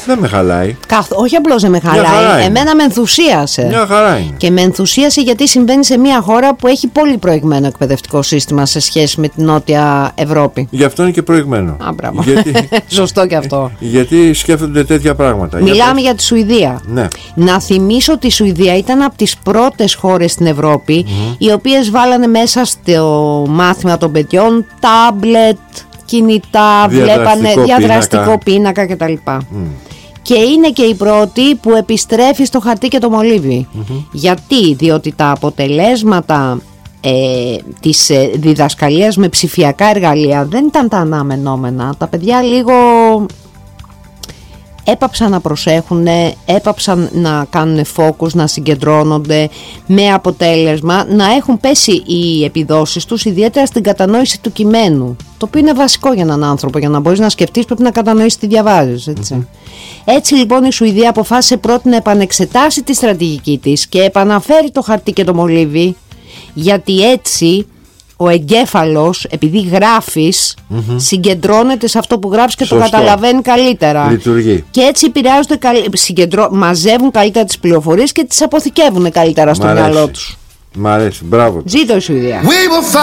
δεν με χαλάει. Όχι απλώς δεν με χαλάει. Εμένα με ενθουσίασε. Μια χαρά είναι. Και με ενθουσίασε γιατί συμβαίνει σε μια χώρα που έχει πολύ προηγμένο εκπαιδευτικό σύστημα σε σχέση με την Νότια Ευρώπη. Γι' αυτό είναι και προηγμένο. Μπράβο. Σωστό και αυτό. Γιατί σκέφτονται τέτοια πράγματα. Μιλάμε για τη Σουηδία. Ναι. Να θυμίσω ότι η Σουηδία ήταν από τις πρώτες χώρες στην Ευρώπη οι οποίες βάλανε μέσα στο μάθημα των παιδιών τάμπλετ, κινητά, βλέπανε διαδραστικό πίνακα κτλ. Και είναι και η πρώτη που επιστρέφει στο χαρτί και το μολύβι. Γιατί? Διότι τα αποτελέσματα της διδασκαλίας με ψηφιακά εργαλεία δεν ήταν τα αναμενόμενα. Τα παιδιά λίγο έπαψαν να προσέχουν, έπαψαν να κάνουν focus, να συγκεντρώνονται, με αποτέλεσμα να έχουν πέσει οι επιδόσεις τους, ιδιαίτερα στην κατανόηση του κειμένου, το οποίο είναι βασικό για έναν άνθρωπο. Για να μπορείς να σκεφτείς πρέπει να κατανοήσεις τι διαβάζεις, έτσι. Έτσι λοιπόν η Σουηδία αποφάσισε πρώτη να επανεξετάσει τη στρατηγική της και επαναφέρει το χαρτί και το μολύβι, γιατί έτσι ο εγκέφαλος, επειδή γράφεις, συγκεντρώνεται σε αυτό που γράφεις και το καταλαβαίνει καλύτερα. Λειτουργεί. Και έτσι επηρεάζονται, μαζεύουν καλύτερα τις πληροφορίες και τις αποθηκεύουν καλύτερα στο μυαλό τους. Μ' αρέσει, μπράβο. Ζήτω η Σουηδία.